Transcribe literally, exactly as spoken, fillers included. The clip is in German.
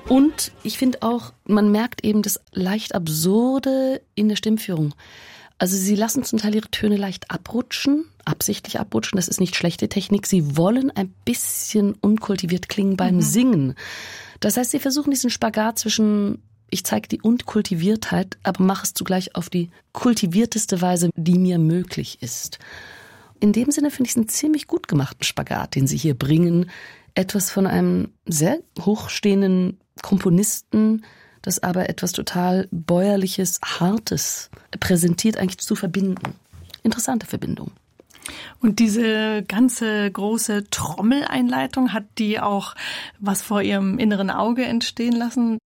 Und ich finde auch, man merkt eben das leicht Absurde in der Stimmführung. Also sie lassen zum Teil ihre Töne leicht abrutschen, absichtlich abrutschen, das ist nicht schlechte Technik. Sie wollen ein bisschen unkultiviert klingen beim mhm. Singen. Das heißt, sie versuchen diesen Spagat zwischen, ich zeige die Unkultiviertheit, aber mache es zugleich auf die kultivierteste Weise, die mir möglich ist. In dem Sinne finde ich es einen ziemlich gut gemachten Spagat, den sie hier bringen. Etwas von einem sehr hochstehenden Komponisten, das aber etwas total Bäuerliches, Hartes präsentiert, eigentlich zu verbinden. Interessante Verbindung. Und diese ganze große Trommeleinleitung, hat die auch was vor ihrem inneren Auge entstehen lassen?